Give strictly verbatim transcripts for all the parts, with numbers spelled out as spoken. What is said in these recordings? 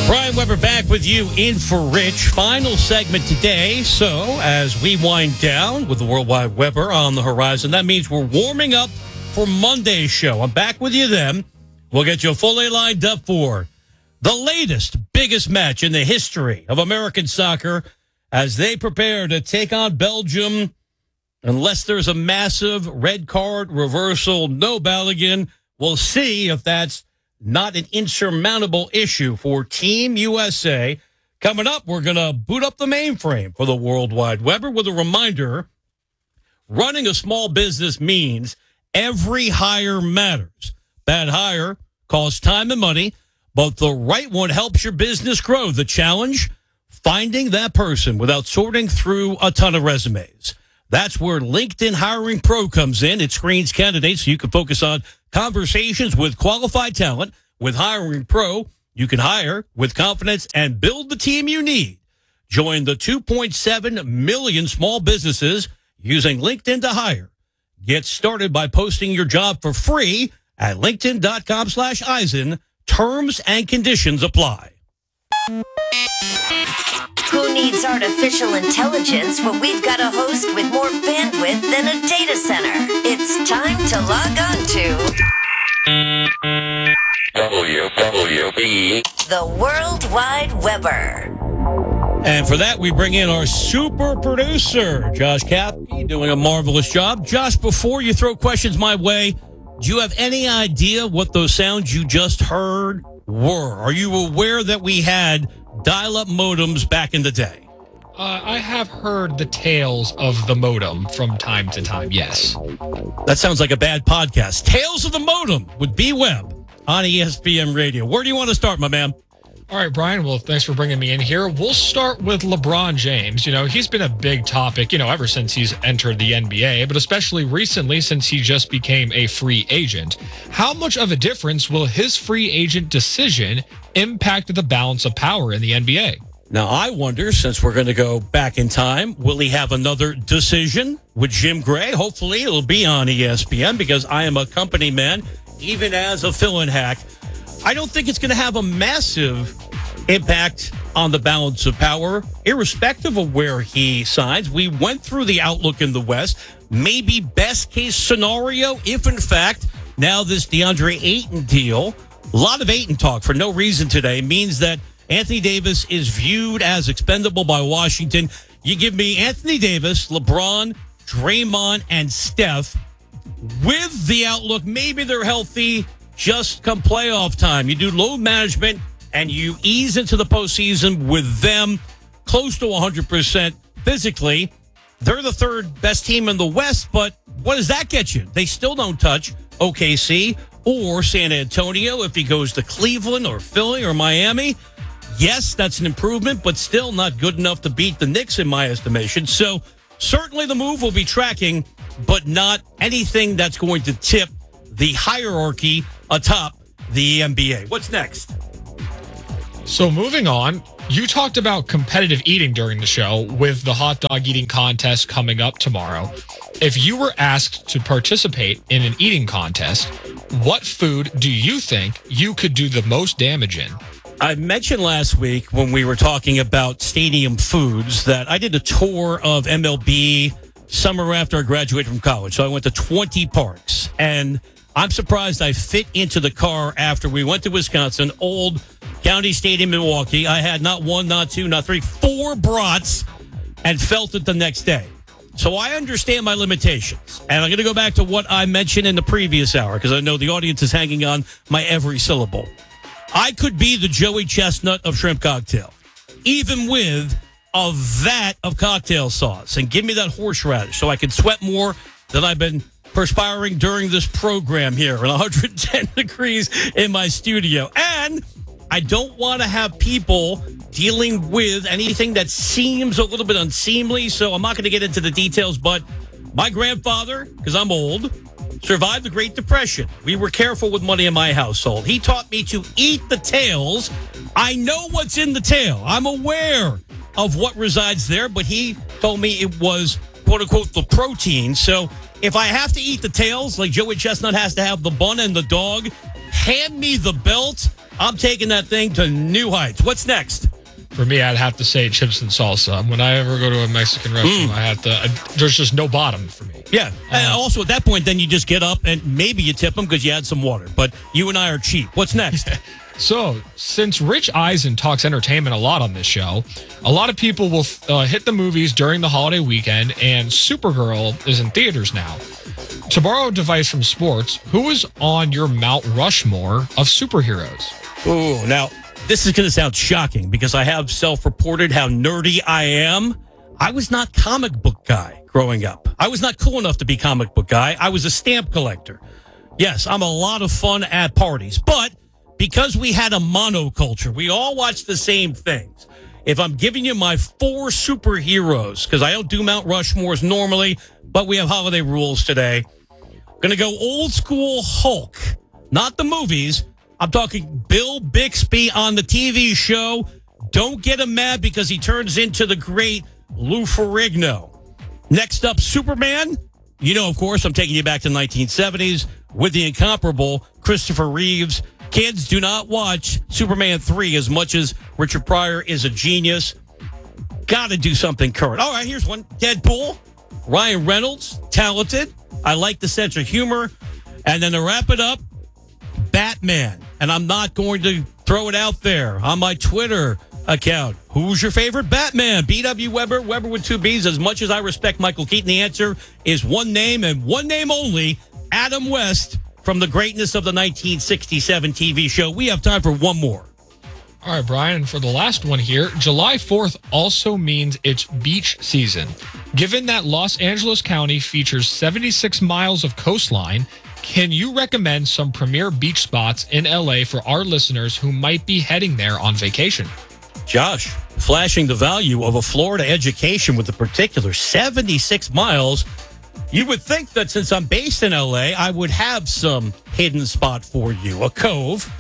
Brian Weber back with you in for Rich. Final segment today. So as we wind down with the Worldwide Weber on the horizon, that means we're warming up for Monday's show. I'm back with you then. We'll get you fully lined up for the latest, biggest match in the history of American soccer as they prepare to take on Belgium. Unless there's a massive red card reversal, no Balogun. We'll see if that's not an insurmountable issue for Team U S A. Coming up, we're going to boot up the mainframe for the Worldwide Weber with a reminder, running a small business means every hire matters. Bad hire costs time and money, but the right one helps your business grow. The challenge, finding that person without sorting through a ton of resumes. That's where LinkedIn Hiring Pro comes in. It screens candidates so you can focus on conversations with qualified talent. With Hiring Pro, you can hire with confidence and build the team you need. Join the two point seven million small businesses using LinkedIn to hire. Get started by posting your job for free at linkedin.com slash Eisen. Terms and conditions apply. Who needs artificial intelligence when we've got a host with more bandwidth than a data center? It's time to log on to W W E, the Worldwide Weber. And for that, we bring in our super producer, Josh Cappy, doing a marvelous job. Josh, before you throw questions my way, do you have any idea what those sounds you just heard were? Are you aware that we had dial-up modems back in the day? Uh, I have heard the tales of the modem from time to time, yes. That sounds like a bad podcast. Tales of the Modem with B. Webb on E S P N Radio. Where do you want to start, my man? All right, Brian, well, thanks for bringing me in here. We'll start with LeBron James. You know, he's been a big topic, you know, ever since he's entered the N B A, but especially recently since he just became a free agent. How much of a difference will his free agent decision impact the balance of power in the N B A? Now, I wonder, since we're going to go back in time, will he have another decision with Jim Gray? Hopefully it'll be on E S P N because I am a company man, even as a fill-in hack. I don't think it's going to have a massive impact on the balance of power, irrespective of where he signs. We went through the outlook in the West. Maybe best case scenario, if in fact, now this DeAndre Ayton deal, a lot of Ayton talk for no reason today, means that Anthony Davis is viewed as expendable by Washington. You give me Anthony Davis, LeBron, Draymond, and Steph with the outlook, maybe they're healthy just come playoff time. You do load management and you ease into the postseason with them close to one hundred percent physically. They're the third best team in the West, but what does that get you? They still don't touch O K C or San Antonio if he goes to Cleveland or Philly or Miami. Yes, that's an improvement, but still not good enough to beat the Knicks in my estimation. So certainly the move will be tracking, but not anything that's going to tip the hierarchy atop the N B A. What's next? So moving on, you talked about competitive eating during the show with the hot dog eating contest coming up tomorrow. If you were asked to participate in an eating contest, what food do you think you could do the most damage in? I mentioned last week when we were talking about stadium foods that I did a tour of M L B summer after I graduated from college. So I went to twenty parks, and I'm surprised I fit into the car after we went to Wisconsin, Old County Stadium, Milwaukee. I had not one, not two, not three, four brats and felt it the next day. So I understand my limitations. And I'm going to go back to what I mentioned in the previous hour because I know the audience is hanging on my every syllable. I could be the Joey Chestnut of shrimp cocktail, even with a vat of cocktail sauce. And give me that horseradish so I can sweat more than I've been perspiring during this program here at one hundred ten degrees in my studio. And I don't want to have people dealing with anything that seems a little bit unseemly, so I'm not going to get into the details, but my grandfather, because I'm old, survived the Great Depression. We were careful with money in my household. He taught me to eat the tails. I know what's in the tail. I'm aware of what resides there, but he told me it was, quote unquote, the protein. So if I have to eat the tails, like Joey Chestnut has to have the bun and the dog, hand me the belt. I'm taking that thing to new heights. What's next? For me, I'd have to say chips and salsa. When I ever go to a Mexican restaurant, mm. I have to. I, there's just no bottom for me. Yeah. Uh, and also, at that point, then you just get up and maybe you tip them because you had some water. But you and I are cheap. What's next? So, since Rich Eisen talks entertainment a lot on this show, a lot of people will uh, hit the movies during the holiday weekend, and Supergirl is in theaters now. To borrow a device from sports, who is on your Mount Rushmore of superheroes? Ooh, now, this is going to sound shocking because I have self-reported how nerdy I am. I was not comic book guy growing up. I was not cool enough to be comic book guy. I was a stamp collector. Yes, I'm a lot of fun at parties, but because we had a monoculture, we all watched the same things. If I'm giving you my four superheroes, because I don't do Mount Rushmores normally, but we have holiday rules today, going to go old school Hulk, not the movies. I'm talking Bill Bixby on the T V show. Don't get him mad because he turns into the great Lou Ferrigno. Next up, Superman. You know, of course, I'm taking you back to the nineteen seventies with the incomparable Christopher Reeves. Kids, do not watch Superman three as much as Richard Pryor is a genius. Got to do something current. All right, here's one. Deadpool. Ryan Reynolds, talented. I like the sense of humor. And then to wrap it up, Batman. And I'm not going to throw it out there on my Twitter account. Who's your favorite Batman? B W. Weber, Weber with two B's. As much as I respect Michael Keaton, the answer is one name and one name only, Adam West from the greatness of the nineteen sixty-seven T V show. We have time for one more. All right, Brian, for the last one here, July fourth also means it's beach season. Given that Los Angeles County features seventy-six miles of coastline, can you recommend some premier beach spots in L A for our listeners who might be heading there on vacation? Josh, flashing the value of a Florida education with the particular seventy-six miles. You would think that since I'm based in L A, I would have some hidden spot for you, a cove.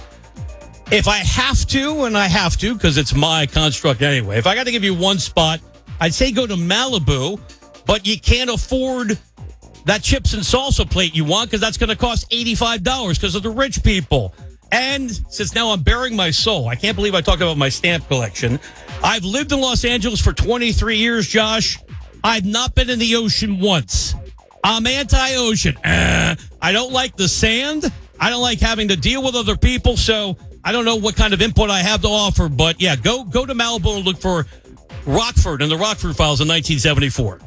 If I have to, and I have to because it's my construct anyway, if I got to give you one spot, I'd say go to Malibu, but you can't afford that chips and salsa plate you want because that's going to cost eighty-five dollars because of the rich people. And since now I'm bearing my soul, I can't believe I talked about my stamp collection. I've lived in Los Angeles for twenty-three years, Josh. I've not been in the ocean once. I'm anti-ocean. Uh, I don't like the sand. I don't like having to deal with other people, so I don't know what kind of input I have to offer. But, yeah, go go to Malibu and look for Rockford and the Rockford Files in nineteen seventy-four.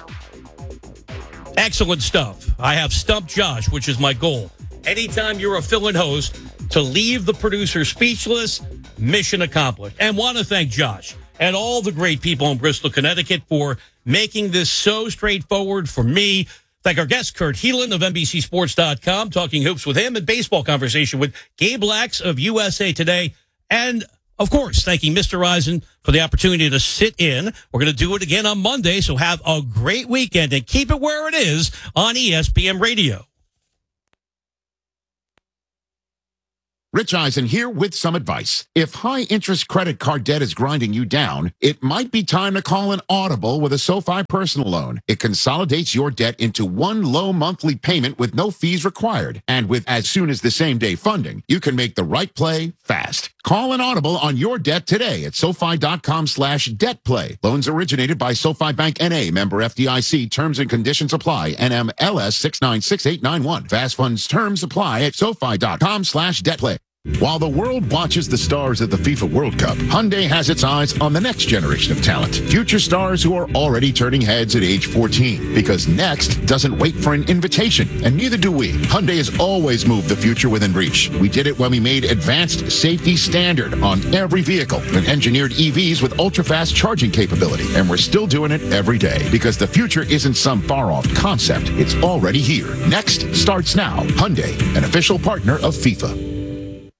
Excellent stuff. I have Stumped Josh, which is my goal. Anytime you're a fill-in host, to leave the producer speechless, mission accomplished. And want to thank Josh and all the great people in Bristol, Connecticut for making this so straightforward for me. Thank our guest, Kurt Heelan of N B C Sports dot com, talking hoops with him and baseball conversation with Gabe Lax of U S A Today. And, of course, thanking Mister Eisen for the opportunity to sit in. We're going to do it again on Monday, so have a great weekend and keep it where it is on E S P N Radio. Rich Eisen here with some advice. If high-interest credit card debt is grinding you down, it might be time to call an Audible with a SoFi personal loan. It consolidates your debt into one low monthly payment with no fees required. And with as soon as the same-day funding, you can make the right play fast. Call an Audible on your debt today at SoFi.com slash debt play. Loans originated by SoFi Bank N A, member F D I C. Terms and conditions apply. N M L S six nine six eight nine one. Fast funds terms apply at SoFi.com slash debt play. While the world watches the stars at the FIFA World Cup, Hyundai has its eyes on the next generation of talent. Future stars who are already turning heads at age fourteen. Because next doesn't wait for an invitation, and neither do we. Hyundai has always moved the future within reach. We did it when we made advanced safety standard on every vehicle and engineered E Vs with ultra-fast charging capability. And we're still doing it every day because the future isn't some far-off concept. It's already here. Next starts now. Hyundai, an official partner of FIFA.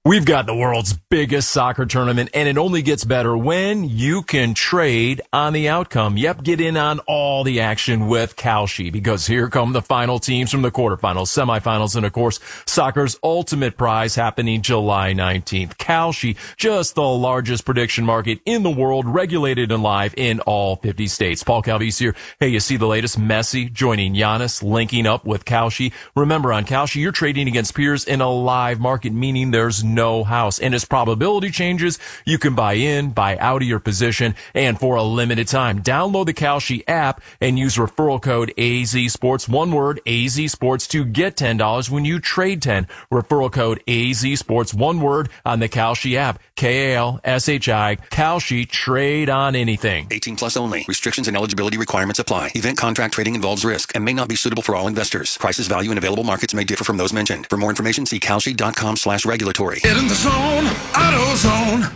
We've got the world's biggest soccer tournament, and it only gets better when you can trade on the outcome. Yep, get in on all the action with Kalshi, because here come the final teams from the quarterfinals, semifinals, and of course, soccer's ultimate prize happening July nineteenth. Kalshi, just the largest prediction market in the world, regulated and live in all fifty states. Paul Calvise here. Hey, you see the latest? Messi joining Giannis, linking up with Kalshi. Remember, on Kalshi, you're trading against peers in a live market, meaning there's no no house. And as probability changes, you can buy in, buy out of your position, and for a limited time. Download the Kalshi app and use referral code A Z Sports, one word, A Z Sports, to get ten dollars when you trade ten. Referral code A Z Sports, one word, on the Kalshi app. K A L S H I, Kalshi, trade on anything. eighteen plus only. Restrictions and eligibility requirements apply. Event contract trading involves risk and may not be suitable for all investors. Prices, value, and available markets may differ from those mentioned. For more information, see kalshi.com slash regulatory. Get in the zone, AutoZone.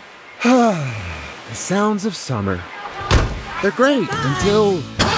The sounds of summer. They're great until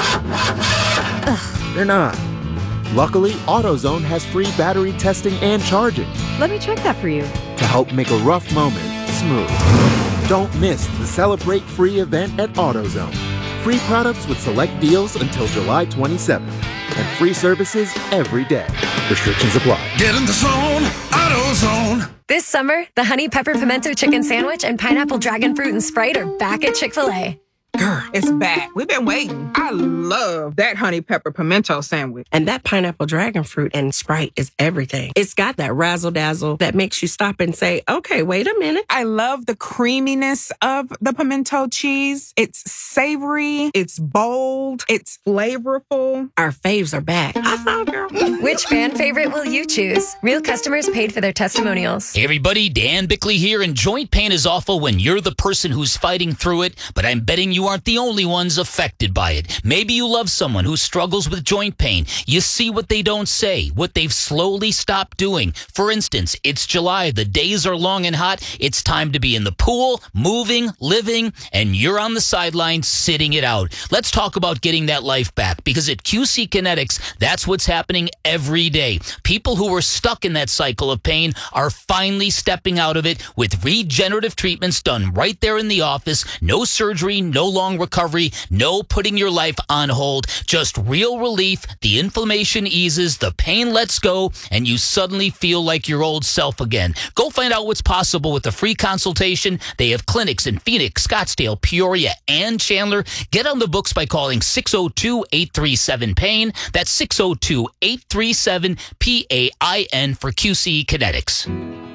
they're not. Luckily, AutoZone has free battery testing and charging Let me check that for you. to help make a rough moment smooth. Don't miss the Celebrate Free event at AutoZone. Free products with select deals until July twenty-seventh. And free services every day. Restrictions apply. Get in the zone, AutoZone. This summer, the Honey Pepper Pimento Chicken Sandwich and Pineapple Dragon Fruit and Sprite are back at Chick-fil-A. Girl, it's back. We've been waiting. I love that honey pepper pimento sandwich. And that pineapple dragon fruit and Sprite is everything. It's got that razzle dazzle that makes you stop and say, okay, wait a minute. I love the creaminess of the pimento cheese. It's savory. It's bold. It's flavorful. Our faves are back. I found girl. Which fan favorite will you choose? Real customers paid for their testimonials. Hey everybody, Dan Bickley here, and joint pain is awful when you're the person who's fighting through it, but I'm betting you aren't the only ones affected by it. Maybe you love someone who struggles with joint pain. You see what they don't say, what they've slowly stopped doing. For instance, it's July, the days are long and hot, it's time to be in the pool, moving, living, and you're on the sidelines sitting it out. Let's talk about getting that life back, because at Q C Kinetics, that's what's happening every day. People who were stuck in that cycle of pain are finally stepping out of it with regenerative treatments done right there in the office. No surgery, no long recovery, no putting your life on hold, just real relief. The inflammation eases, the pain lets go, and you suddenly feel like your old self again. Go find out what's possible with a free consultation. They have clinics in Phoenix, Scottsdale, Peoria, and Chandler. Get on the books by calling six oh two, eight three seven, pain. That's six oh two, eight three seven, P A I N for Q C Kinetics.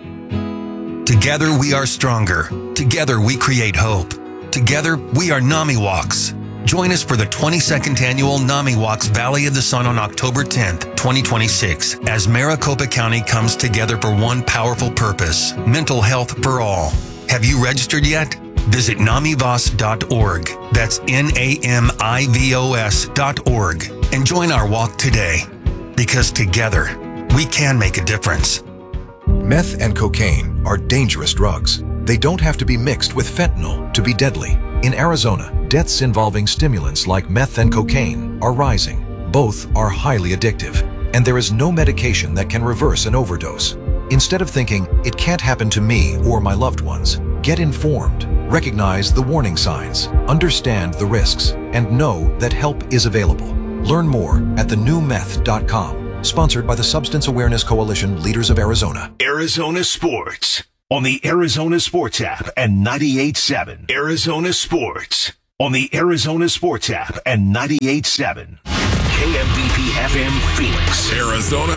Together we are stronger. Together we create hope. Together, we are NAMI Walks. Join us for the twenty-second annual NAMI Walks Valley of the Sun on October tenth, twenty twenty-six, as Maricopa County comes together for one powerful purpose: mental health for all. Have you registered yet? Visit namivos dot org. That's N A M I V O S dot org. And join our walk today. Because together, we can make a difference. Meth and cocaine are dangerous drugs. They don't have to be mixed with fentanyl to be deadly. In Arizona, deaths involving stimulants like meth and cocaine are rising. Both are highly addictive, and there is no medication that can reverse an overdose. Instead of thinking, it can't happen to me or my loved ones, get informed, recognize the warning signs, understand the risks, and know that help is available. Learn more at the new meth dot com, sponsored by the Substance Awareness Coalition Leaders of Arizona. Arizona Sports on the Arizona Sports app and ninety-eight point seven. Arizona Sports on the Arizona Sports app and ninety-eight point seven. K M V P F M Phoenix, Arizona.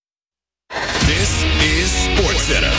This is Sports Center.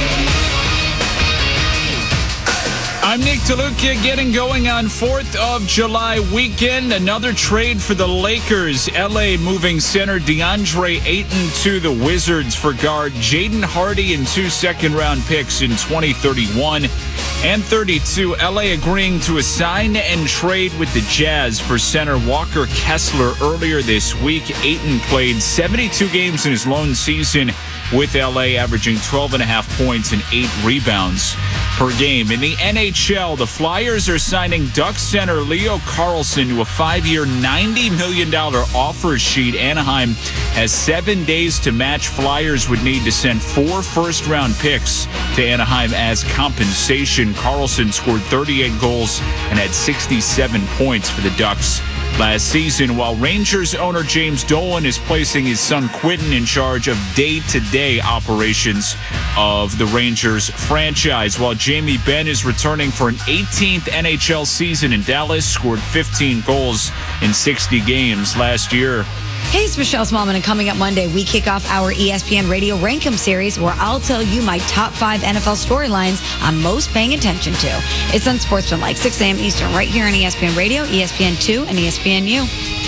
I'm Nick DeLuca, getting going on fourth of July weekend. Another trade for the Lakers. L A moving center DeAndre Ayton to the Wizards for guard Jaden Hardy and two second-round picks in twenty thirty-one and thirty-two. L A agreeing to a sign and trade with the Jazz for center Walker Kessler earlier this week. Ayton played seventy-two games in his lone season with L A averaging twelve and a half points and eight rebounds per game. In the N H L, the Flyers are signing Ducks center Leo Carlsson to a five-year, ninety million dollars offer sheet. Anaheim has seven days to match. Flyers would need to send four first-round picks to Anaheim as compensation. Carlsson scored thirty-eight goals and had sixty-seven points for the Ducks last season, while Rangers owner James Dolan is placing his son Quentin in charge of day-to-day operations of the Rangers franchise, while Jamie Benn is returning for an eighteenth N H L season in Dallas, scored fifteen goals in sixty games last year. Hey, it's Michelle Smallman, and coming up Monday, we kick off our E S P N Radio Rankem series, where I'll tell you my top five N F L storylines I'm most paying attention to. It's Unsportsmanlike, six a.m. Eastern, right here on E S P N Radio, E S P N two, and E S P N U.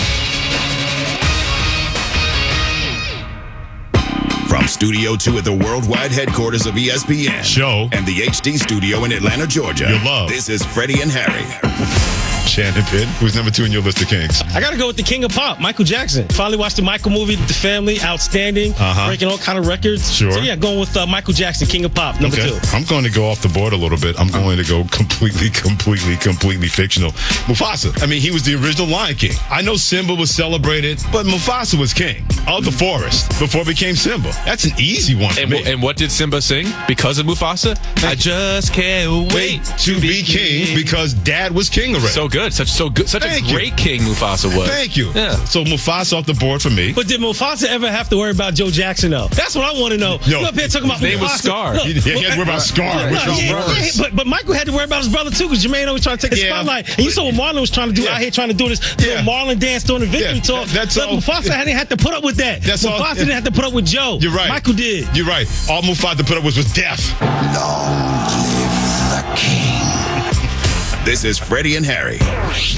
From Studio two at the worldwide headquarters of E S P N Show and the H D studio in Atlanta, Georgia. Your love. This is Freddie and Harry. Shannon Pitt, who's number two in your list of kings? I got to go with the king of pop, Michael Jackson. Finally watched the Michael movie, The Family, outstanding, uh-huh. breaking all kind of records. Sure. So yeah, going with uh, Michael Jackson, king of pop, number okay. two. I'm going to go off the board a little bit. I'm going to go completely, completely, completely fictional. Mufasa. I mean, he was the original Lion King. I know Simba was celebrated, but Mufasa was king of the forest before it became Simba. That's an easy one for and, me. and what did Simba sing because of Mufasa? I just can't wait to be king, king because Dad was king already. So good, such so good, such Thank a great you. king Mufasa was. Thank you. Yeah. So Mufasa off the board for me. But did Mufasa ever have to worry about Joe Jackson though? That's what I want to know. Yo, you up here talking about his name Mufasa. was Scar. Look, he, he had to worry about Scar. No, no, yeah, yeah, but, but Michael had to worry about his brother too, because Jermaine always trying to take the yeah. spotlight. And you saw what Marlon was trying to do yeah. out here, trying to do this yeah. little Marlon dance during the victory yeah. talk. That's but all. Mufasa didn't have to put up with that. That's Mufasa all. didn't have to put up with Joe. You're right. Michael did. You're right. All Mufasa put up with was death. Long live the king. This is Freddie and Harry.